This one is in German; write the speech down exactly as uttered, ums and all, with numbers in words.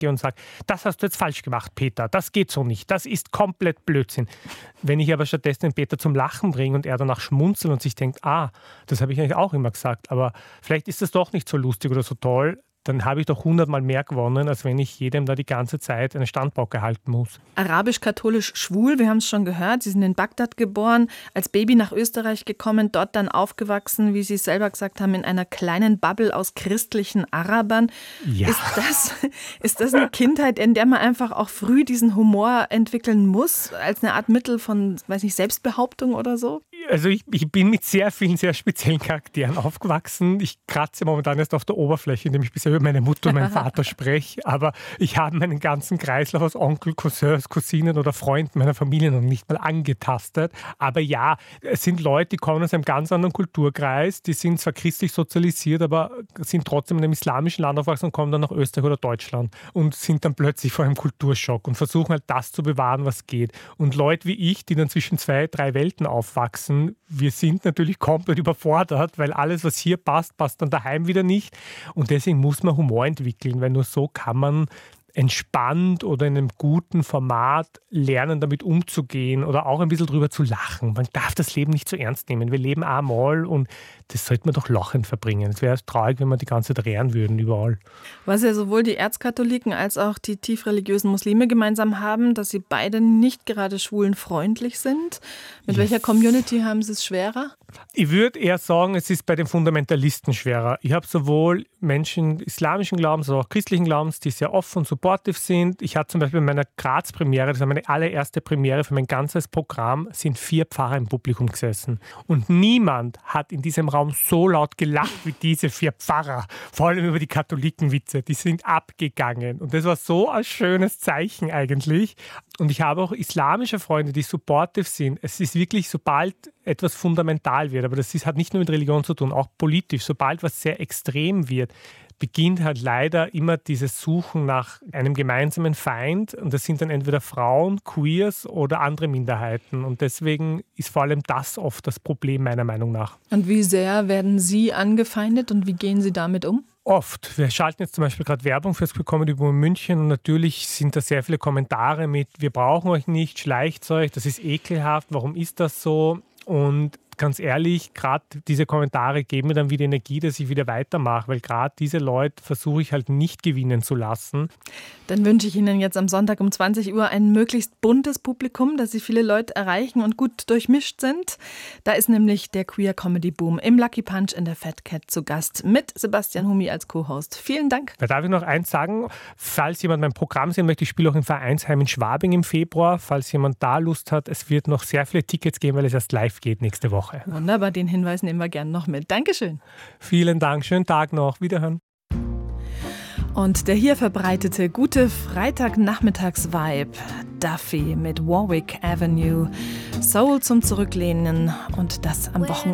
weggehe und sage, das hast du jetzt falsch gemacht, Peter, das geht so nicht, das ist komplett Blödsinn. Wenn ich aber stattdessen den Peter zum Lachen bringe und er danach schmunzelt und sich denkt, ah, das habe ich eigentlich auch immer gesagt, aber vielleicht ist das doch nicht so lustig oder so toll, dann habe ich doch hundertmal mehr gewonnen, als wenn ich jedem da die ganze Zeit eine Standpauke halten muss. Arabisch-katholisch schwul, wir haben es schon gehört. Sie sind in Bagdad geboren, als Baby nach Österreich gekommen, dort dann aufgewachsen, wie Sie es selber gesagt haben, in einer kleinen Bubble aus christlichen Arabern. Ja. Ist das, ist das eine Kindheit, in der man einfach auch früh diesen Humor entwickeln muss, als eine Art Mittel von, weiß nicht, Selbstbehauptung oder so? Also ich, ich bin mit sehr vielen, sehr speziellen Charakteren aufgewachsen. Ich kratze momentan erst auf der Oberfläche, indem ich bisher über meine Mutter und meinen Vater spreche. Aber ich habe meinen ganzen Kreislauf aus Onkel, Cousins, Cousinen oder Freunden meiner Familie noch nicht mal angetastet. Aber ja, es sind Leute, die kommen aus einem ganz anderen Kulturkreis. Die sind zwar christlich sozialisiert, aber sind trotzdem in einem islamischen Land aufgewachsen und kommen dann nach Österreich oder Deutschland und sind dann plötzlich vor einem Kulturschock und versuchen halt das zu bewahren, was geht. Und Leute wie ich, die dann zwischen zwei, drei Welten aufwachsen, wir sind natürlich komplett überfordert, weil alles, was hier passt, passt dann daheim wieder nicht. Und deswegen muss man Humor entwickeln, weil nur so kann man entspannt oder in einem guten Format lernen, damit umzugehen oder auch ein bisschen drüber zu lachen. Man darf das Leben nicht zu ernst nehmen. Wir leben einmal und das sollte man doch lachend verbringen. Es wäre traurig, wenn wir die ganze Zeit rehren würden überall. Was ja sowohl die Erzkatholiken als auch die tief religiösen Muslime gemeinsam haben, dass sie beide nicht gerade schwulenfreundlich sind. Mit yes. welcher Community haben sie es schwerer? Ich würde eher sagen, es ist bei den Fundamentalisten schwerer. Ich habe sowohl Menschen islamischen Glaubens als auch christlichen Glaubens, die sehr offen und supportive sind. Ich hatte zum Beispiel bei meiner Graz-Premiere, das war meine allererste Premiere für mein ganzes Programm, sind vier Pfarrer im Publikum gesessen. Und niemand hat in diesem Raum so laut gelacht wie diese vier Pfarrer. Vor allem über die Katholikenwitze. Die sind abgegangen. Und das war so ein schönes Zeichen eigentlich. Und ich habe auch islamische Freunde, die supportive sind. Es ist wirklich, sobald etwas fundamental wird, aber das ist, hat nicht nur mit Religion zu tun, auch politisch, sobald was sehr extrem wird, beginnt halt leider immer dieses Suchen nach einem gemeinsamen Feind. Und das sind dann entweder Frauen, Queers oder andere Minderheiten. Und deswegen ist vor allem das oft das Problem meiner Meinung nach. Und wie sehr werden Sie angefeindet und wie gehen Sie damit um? Oft. Wir schalten jetzt zum Beispiel gerade Werbung für das Comedy Boom in München und natürlich sind da sehr viele Kommentare mit, wir brauchen euch nicht, schleicht euch, das ist ekelhaft, warum ist das so? Und ganz ehrlich, gerade diese Kommentare geben mir dann wieder Energie, dass ich wieder weitermache, weil gerade diese Leute versuche ich halt nicht gewinnen zu lassen. Dann wünsche ich Ihnen jetzt am Sonntag um zwanzig Uhr ein möglichst buntes Publikum, dass Sie viele Leute erreichen und gut durchmischt sind. Da ist nämlich der Queer Comedy Boom im Lucky Punch in der Fat Cat zu Gast mit Sebastian Hummi als Co-Host. Vielen Dank. Da darf ich noch eins sagen, falls jemand mein Programm sehen möchte, ich spiele auch im Vereinsheim in Schwabing im Februar, falls jemand da Lust hat, es wird noch sehr viele Tickets geben, weil es erst live geht nächste Woche. Wunderbar, den Hinweis nehmen wir gerne noch mit. Dankeschön. Vielen Dank, schönen Tag noch, wiederhören. Und der hier verbreitete gute Freitagnachmittags-Vibe, Duffy mit Warwick Avenue, Soul zum Zurücklehnen und das am Wochenende.